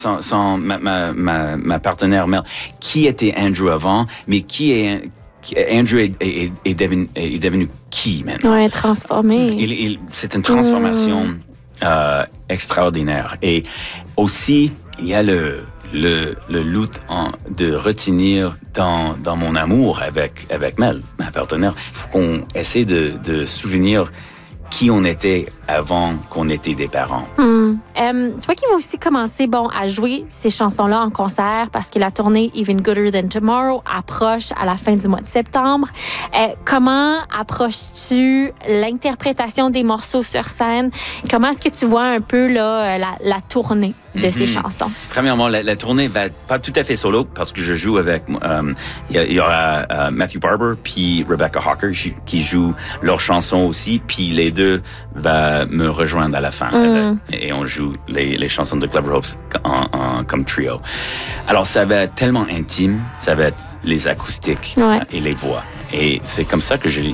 Ma partenaire Mel, qui était Andrew avant, mais Andrew est devenu qui maintenant? Oui, transformé. C'est une transformation extraordinaire. Et aussi, il y a le lutte de retenir dans mon amour avec Mel, ma partenaire. Il faut qu'on essaie de souvenir qui on était avant qu'on était des parents. Toi qui vas aussi commencer à jouer ces chansons-là en concert parce que la tournée Even Gooder Than Tomorrow approche à la fin du mois de septembre. Comment approches-tu l'interprétation des morceaux sur scène? Comment est-ce que tu vois un peu là, la tournée de ces chansons? Premièrement, la tournée va être pas tout à fait solo parce que je joue avec... Il y aura Matthew Barber puis Rebecca Hawker qui jouent leurs chansons aussi, puis les deux vont me rejoindre à la fin. Et on joue les chansons de Clever Hopes comme trio. Alors, ça va être tellement intime, ça va être les acoustiques et les voix. Et c'est comme ça que j'ai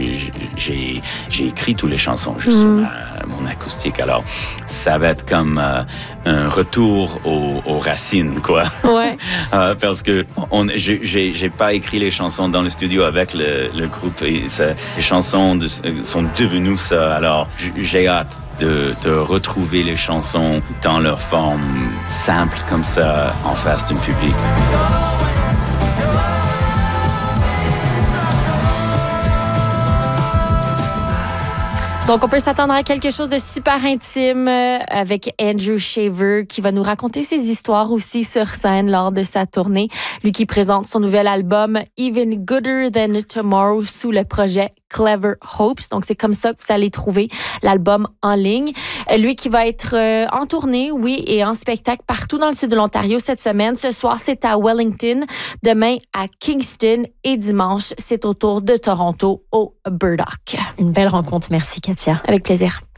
écrit toutes les chansons juste sur mon acoustique. Alors, ça va être comme un retour aux racines, quoi. Ouais. Parce que j'ai pas écrit les chansons dans le studio avec le groupe. Et les chansons sont devenues ça. Alors, j'ai hâte de retrouver les chansons dans leur forme simple comme ça en face d'un public. Donc, on peut s'attendre à quelque chose de super intime avec Andrew Shaver qui va nous raconter ses histoires aussi sur scène lors de sa tournée. Lui qui présente son nouvel album Even Gooder Than Tomorrow sous le projet Clever Hopes. Donc, c'est comme ça que vous allez trouver l'album en ligne. Lui qui va être en tournée, oui, et en spectacle partout dans le sud de l'Ontario cette semaine. Ce soir, c'est à Wellington. Demain, à Kingston. Et dimanche, c'est au tour de Toronto au Burdock. Une belle rencontre. Merci, Katia. Avec plaisir.